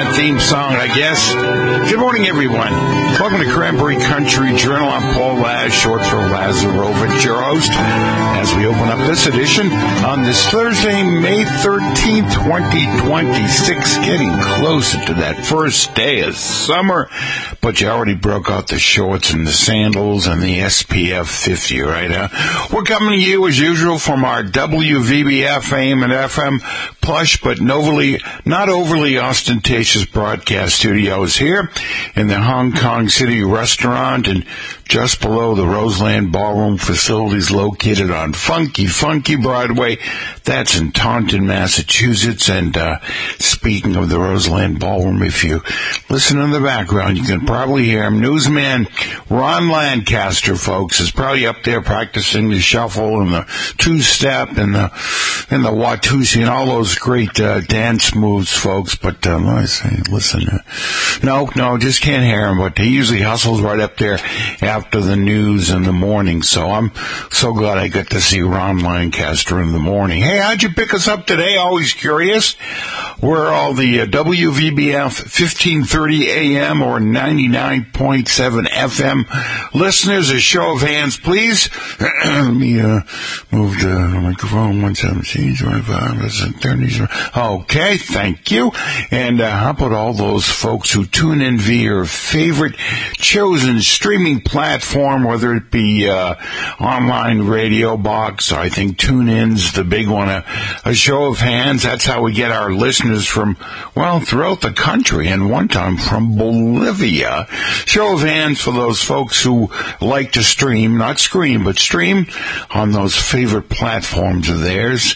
that theme song, I guess. Good morning, everyone. Welcome to Cranberry Country Journal. I'm Paul Laz, short for Lazarovich, your host, as we open up this edition on this Thursday, May 13th, 2026, getting closer to that first day of summer. But you already broke out the shorts and the sandals and the SPF 50, right? We're coming to you, as usual, from our WVBF AM and FM plush but not overly ostentatious broadcast studios here in the Hong Kong City restaurant and just below the Roseland Ballroom facilities located on Funky Broadway. That's in Taunton, Massachusetts. And speaking of the Roseland Ballroom, if you listen in the background, you can probably hear him. Newsman Ron Lancaster, folks, is probably up there practicing the shuffle and the two-step and the Watusi and all those great dance moves, folks. But listen, no, just can't hear him. But he usually hustles right up there after the news in the morning. So I'm so glad I got to see Ron Lancaster in the morning. Hey, how'd you pick us up today? Always curious. We're all the WVBF 1530 AM or 99.7 FM listeners. A show of hands, please. Let me move the microphone. 117, 25, 30. Okay, thank you. And how about all those folks who tune in via your favorite chosen streaming platform, whether it be online radio box, I think TuneIn's the big one. A show of hands. That's how we get our listeners from, throughout the country, and one time from Bolivia. Show of hands for those folks who like to stream, not scream, but stream on those favorite platforms of theirs.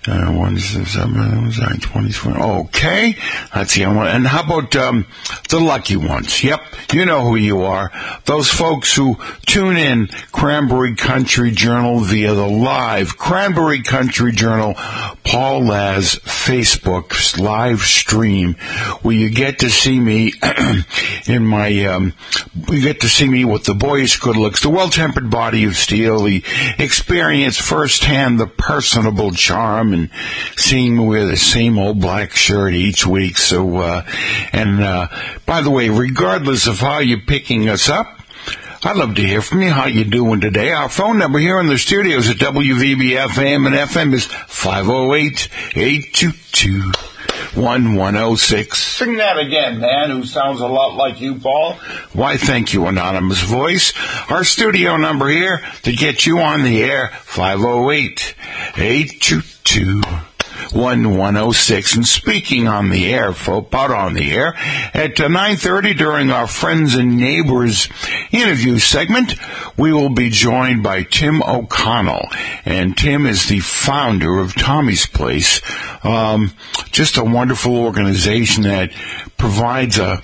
24. Okay, that's the one. And how about the lucky ones? Yep, you know who you are. Those folks who tune in Cranberry Country Journal via the live Cranberry Country Journal Paul Laz Facebook live stream, where you get to see me in my you get to see me with the boyish good looks, the well-tempered body of steel, the experience firsthand, the personable charm, and seeing me wear the same old black shirt each week. So, by the way, regardless of how you're picking us up, I'd love to hear from you. How you doing today? Our phone number here in the studios at WVBF AM and FM is 508-822-1106. Sing that again, man, who sounds a lot like you, Paul. Why, thank you, anonymous voice. Our studio number here to get you on the air, 508-822-1106. And speaking on the air, folks, out on the air, at 9:30 during our Friends and Neighbors interview segment, we will be joined by Tim O'Connell. And Tim is the founder of Tommy's Place, just a wonderful organization that provides a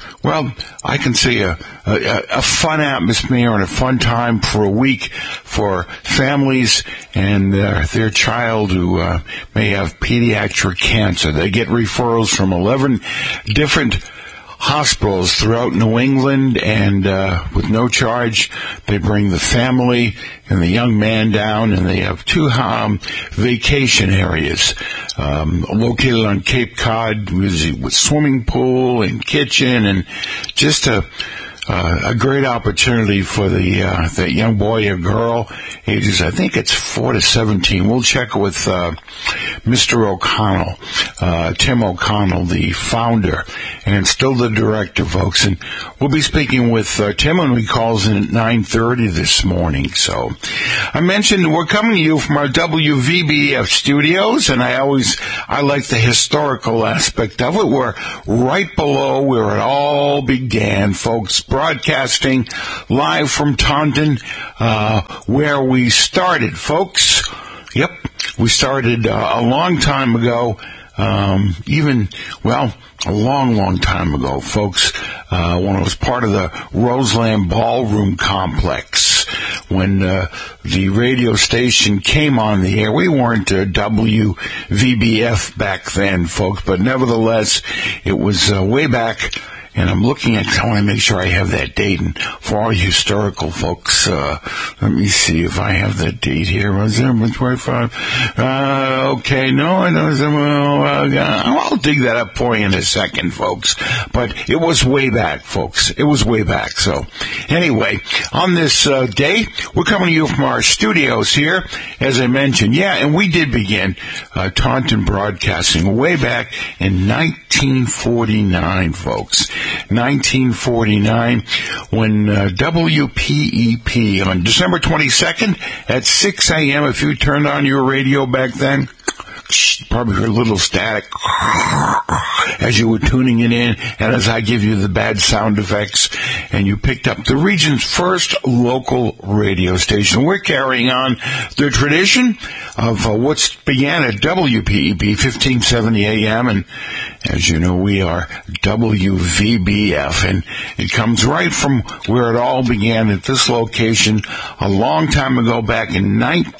fun atmosphere and a fun time for a week for families and their child who may have pediatric cancer. They get referrals from 11 different hospitals throughout New England, and with no charge, they bring the family and the young man down, and they have two vacation areas located on Cape Cod with swimming pool and kitchen, and just a great opportunity for that young boy or girl, ages, I think it's 4 to 17. We'll check with Mr. O'Connell, Tim O'Connell, the founder, and still the director, folks. And we'll be speaking with Tim when he calls in at 9:30 this morning. So I mentioned we're coming to you from our WVBF studios, and I like the historical aspect of it. We're right below where it all began, folks. Broadcasting live from Taunton, where we started, folks. Yep, we started a long time ago, a long time ago, folks, when I was part of the Roseland Ballroom complex. When the radio station came on the air, we weren't WVBF back then, folks, but nevertheless, it was way back And I'm looking at, I want to make sure I have that date. And for all you historical folks, let me see if I have that date here. Was there 25? Okay, no, I don't. I'll dig that up for you in a second, folks. But it was way back, folks. It was way back. So anyway, on this day, we're coming to you from our studios here, as I mentioned. Yeah, and we did begin Taunton Broadcasting way back in 1949, folks. 1949, when WPEP on December 22nd at 6 a.m., if you turned on your radio back then, probably heard a little static as you were tuning it in, and as I give you the bad sound effects, and you picked up the region's first local radio station. We're carrying on the tradition of what began at WPEB 1570 AM, and as you know, we are WVBF, and it comes right from where it all began at this location a long time ago, back in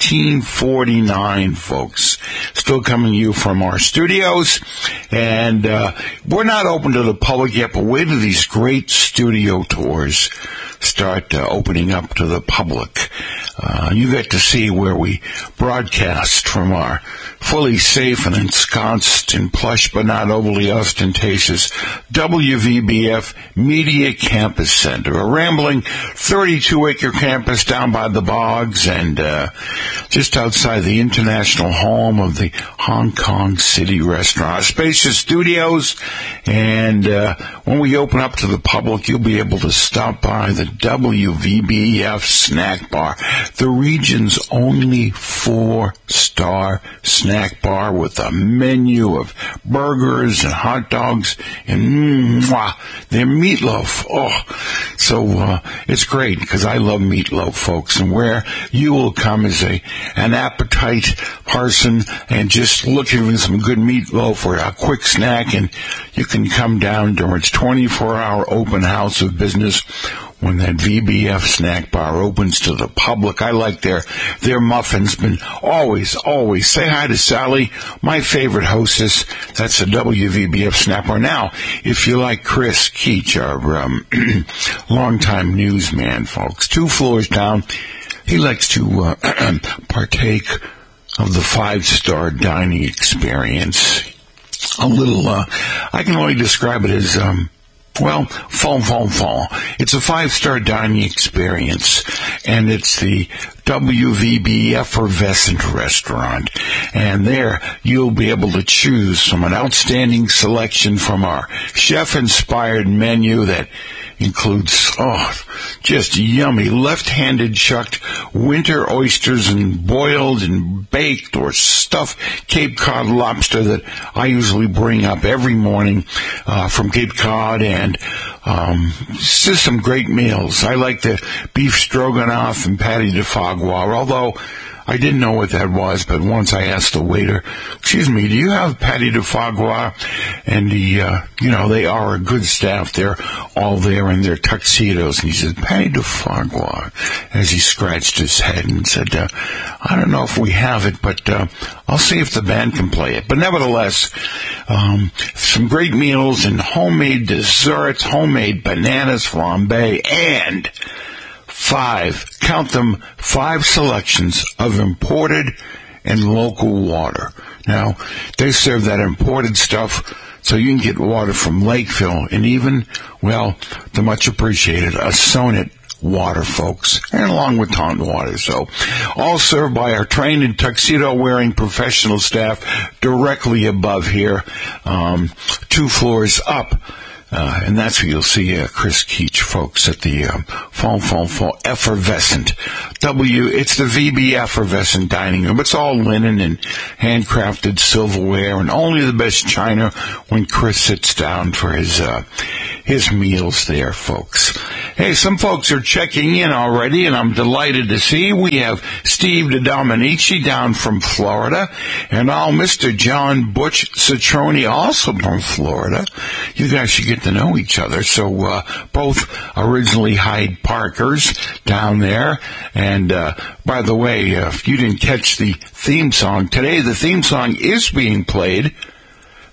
1949, folks. Still coming to you from our studios, and we're not open to the public yet, but wait till these great studio tours start opening up to the public. You get to see where we broadcast from our fully safe and ensconced and plush but not overly ostentatious WVBF Media Campus Center, a rambling 32-acre campus down by the bogs and just outside the international home of the Hong Kong City Restaurant. Spacious studios, and when we open up to the public, you'll be able to stop by the WVBF Snack Bar, the region's only 4-star snack bar with a menu of burgers and hot dogs and their meatloaf. Oh, so it's great because I love meatloaf, folks, and where you will come as an appetite person and just looking for some good meatloaf or a quick snack, and you can come down during its 24-hour open house of business when that VBF snack bar opens to the public. I like their muffins. Been always say hi to Sally, my favorite hostess. That's the WVBF snack bar. Now, if you like Chris Keach, our longtime newsman, folks, 2 floors down, he likes to partake of the 5-star dining experience. A little, I can only describe it as, fun. It's a 5-star dining experience, and it's the WVB Effervescent Restaurant. And there, you'll be able to choose from an outstanding selection from our chef-inspired menu that includes, just yummy left-handed chucked winter oysters and boiled and baked or stuffed Cape Cod lobster that I usually bring up every morning from Cape Cod, and just some great meals. I like the beef stroganoff and patty de foie gras, although I didn't know what that was, but once I asked the waiter, "Excuse me, do you have patty de foie gras?" And he, they are a good staff. They're all there in their tuxedos. And he said, "Patty de foie gras," as he scratched his head and said, "I don't know if we have it, but I'll see if the band can play it." But nevertheless, some great meals and homemade desserts, homemade bananas flambé, and 5 selections of imported and local water. Now, they serve that imported stuff so you can get water from Lakeville and even, the much appreciated Assonet water, folks, and along with Taunton water. So, all served by our trained and tuxedo-wearing professional staff directly above here, 2 floors up. And that's where you'll see Chris Keach, folks, at the Fall Effervescent. It's the VB Effervescent Dining Room. It's all linen and handcrafted silverware and only the best china when Chris sits down for his meals there, folks. Hey, some folks are checking in already, and I'm delighted to see we have Steve DeDominici down from Florida, and Mr. John Butch Citroni, also from Florida. You guys should get to know each other. So both originally Hyde Parkers down there. And by the way, if you didn't catch the theme song, today the theme song is being played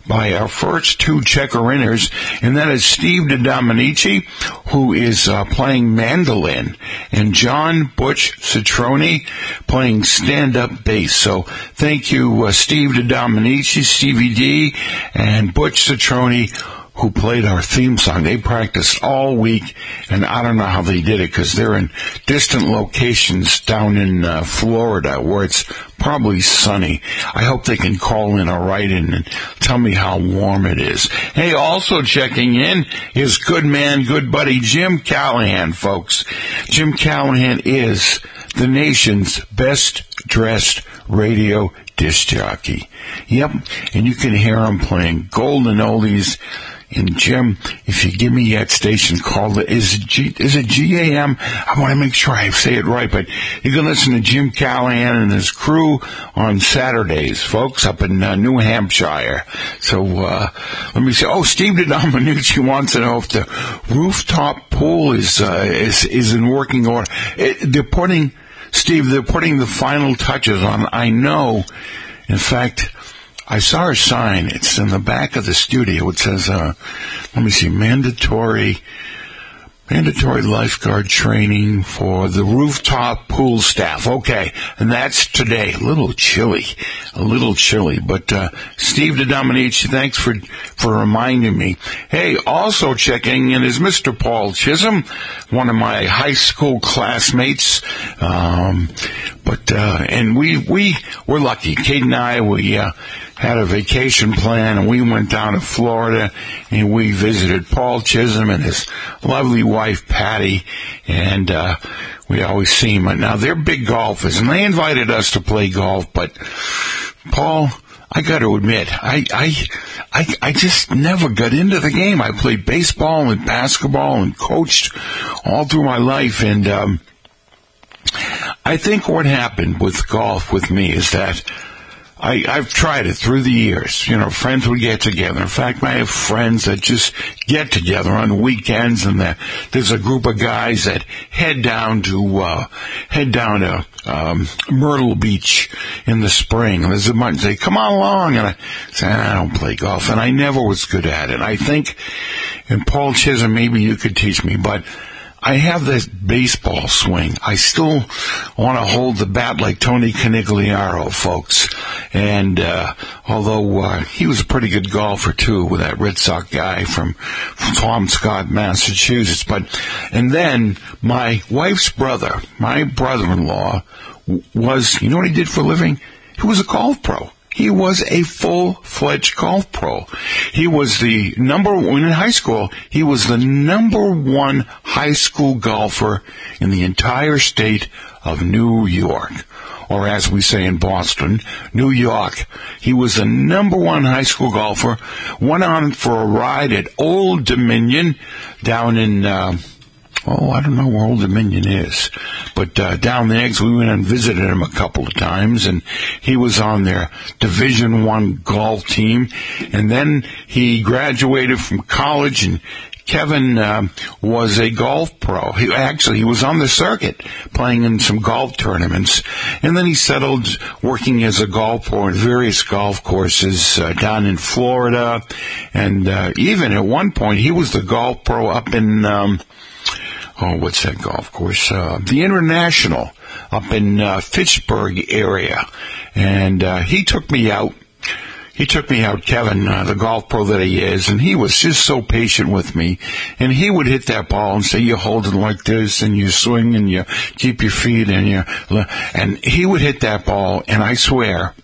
by our first two checker-inners, and that is Steve DiDomenici, who is playing mandolin, and John Butch Citroni playing stand-up bass. So thank you, Steve DiDomenici, Stevie D, and Butch Citroni, who played our theme song. They practiced all week, and I don't know how they did it because they're in distant locations down in Florida where it's probably sunny. I hope they can call in or write in and tell me how warm it is. Hey, also checking in is good man, good buddy Jim Callahan, folks. Jim Callahan is the nation's best-dressed radio disc jockey. Yep, and you can hear him playing golden oldies. And Jim, if you give me that station called, is it GAM? I want to make sure I say it right, but you can listen to Jim Callahan and his crew on Saturdays, folks, up in New Hampshire. So, let me see. Oh, Steve DiDomenici wants to know if the rooftop pool is in working order. They're putting the final touches on. I know, in fact, I saw a sign. It's in the back of the studio. It says, let me see, mandatory lifeguard training for the rooftop pool staff. Okay, and that's today. A little chilly. But Steve DiDomenici, thanks for reminding me. Hey, also checking in is Mr. Paul Chisholm, one of my high school classmates. And we're lucky. Kate and I, we had a vacation plan, and we went down to Florida, and we visited Paul Chisholm and his lovely wife, Patty, and we always see him. Now, they're big golfers, and they invited us to play golf, but, Paul, I got to admit, I just never got into the game. I played baseball and basketball and coached all through my life, and I think what happened with golf with me is that I've tried it through the years. You know, friends would get together. In fact, I have friends that just get together on the weekends, and there's a group of guys that head down to Myrtle Beach in the spring. And there's a bunch. They come on along, and I say, I don't play golf, and I never was good at it. I think, and Paul Chisholm, maybe you could teach me, but I have this baseball swing. I still want to hold the bat like Tony Canigliaro, folks. And although he was a pretty good golfer, too, with that Red Sox guy from Swampscott, Massachusetts. And then my wife's brother, my brother-in-law, was, you know what he did for a living? He was a golf pro. He was a full-fledged golf pro. He was the number one in high school. He was the number one high school golfer in the entire state of New York, or as we say in Boston, New York. He was the number one high school golfer. Went on for a ride at Old Dominion down in I don't know where Old Dominion is, but down there, we went and visited him a couple of times, and he was on their Division I golf team, and then he graduated from college, and Kevin was a golf pro. He was on the circuit playing in some golf tournaments, and then he settled working as a golf pro at various golf courses down in Florida, and even at one point he was the golf pro up in what's that golf course? The International up in Fitchburg area. And he took me out. Kevin, the golf pro that he is, and he was just so patient with me. And he would hit that ball and say, you hold it like this, and you swing, and you keep your feet, and he would hit that ball, and I swear,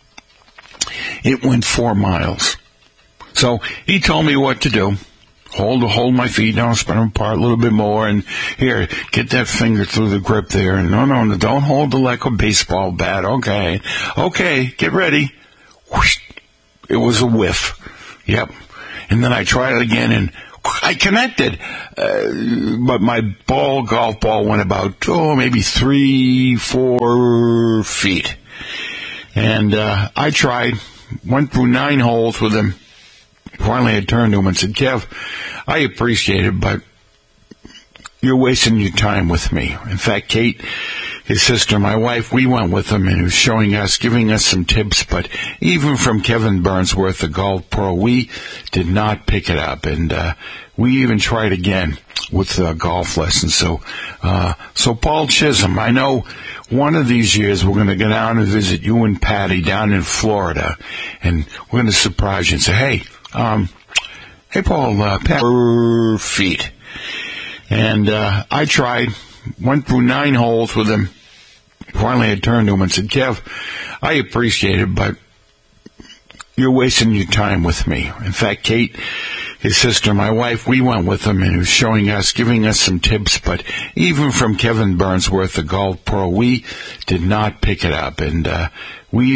it went 4 miles. So he told me what to do. Hold my feet down, spread them apart a little bit more, and here, get that finger through the grip there. And no, don't hold it like a baseball bat. Okay, get ready. Whoosh. It was a whiff. Yep. And then I tried it again, and I connected. But my golf ball went about, maybe 3-4 feet. And I tried, went through 9 holes with him. Finally, I turned to him and said, Kev, I appreciate it, but you're wasting your time with me. In fact, Kate his sister, my wife, we went with him, and he was showing us, giving us some tips, but even from Kevin Burnsworth, the golf pro, we did not pick it up, and we even tried again with golf lessons. So Paul Chisholm, I know one of these years we're going to go down and visit you and Patty down in Florida, and we're going to surprise you and say, hey, Paul, Pat, feet. And I tried, went through 9 holes with him. Finally, I turned to him and said, Kev, I appreciate it, but you're wasting your time with me. In fact, Kate, his sister, my wife, we went with him, and he was showing us, giving us some tips, but even from Kevin Burnsworth, the golf pro, we did not pick it up, and we